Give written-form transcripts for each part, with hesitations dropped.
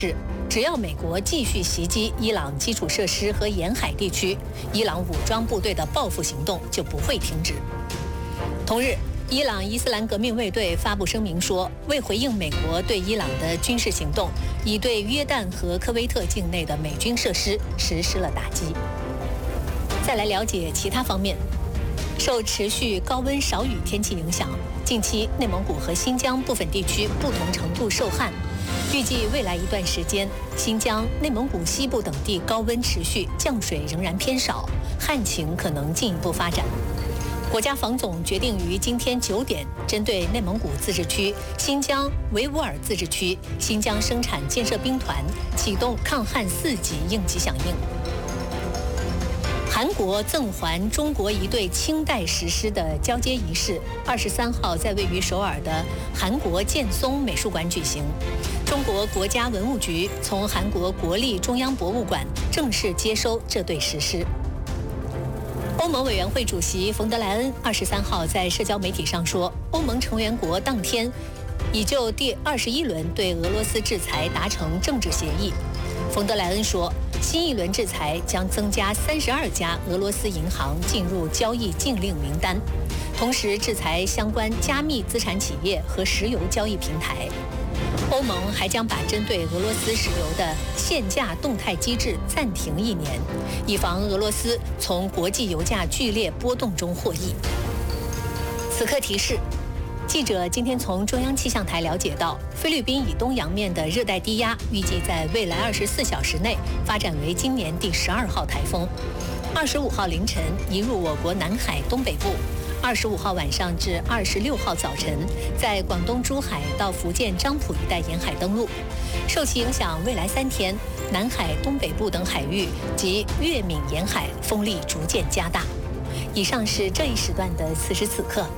只要美国继续袭击伊朗基础设施和沿海地区，伊朗武装部队的报复行动就不会停止。同日，伊朗伊斯兰革命卫队发布声明说，为回应美国对伊朗的军事行动，已对约旦和科威特境内的美军设施实施了打击。再来了解其他方面。受持续高温少雨天气影响，近期内蒙古和新疆部分地区不同程度受旱。预计未来一段时间，新疆、内蒙古西部等地高温持续，降水仍然偏少，旱情可能进一步发展。国家防总决定于今天9点，针对内蒙古自治区、新疆维吾尔自治区、新疆生产建设兵团启动抗旱4级应急响应。韩国赠还中国一对清代石狮的交接仪式，23号在位于首尔的韩国建松美术馆举行。中国国家文物局从韩国国立中央博物馆正式接收这对石狮。欧盟委员会主席冯德莱恩23号在社交媒体上说，欧盟成员国当天已就第21轮对俄罗斯制裁达成政治协议。冯德莱恩说，新一轮制裁将增加32家俄罗斯银行进入交易禁令名单，同时制裁相关加密资产企业和石油交易平台。欧盟还将把针对俄罗斯石油的限价动态机制暂停1年，以防俄罗斯从国际油价剧烈波动中获益。此刻提示。记者今天从中央气象台了解到，菲律宾以东洋面的热带低压预计在未来24小时内发展为今年第12号台风。25号凌晨移入我国南海东北部，25号晚上至26号早晨在广东珠海到福建漳浦一带沿海登陆。受其影响，未来3天，南海东北部等海域及粤闽沿海风力逐渐加大。以上是这一时段的此时此刻。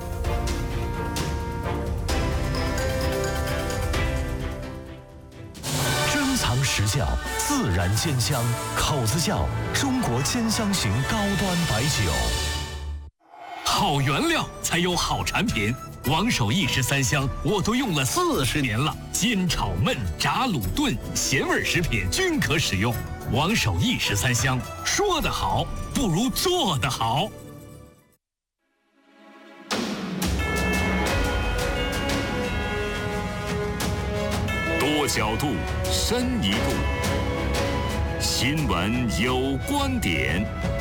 实窖自然煎香，口子窖中国煎香型高端白酒。 好原料才有好产品，王守义13香我都用了40年了，煎炒焖炸卤炖咸味食品均可使用。王守义13香，说得好不如做得好。多角度，深一步。新闻有观点。